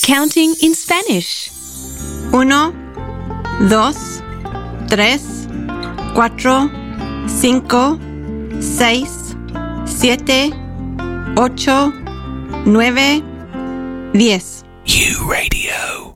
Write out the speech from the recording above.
Counting in Spanish. 1, 2, 3, 4, 5, 6, 7, 8, 9, 10. U Radio.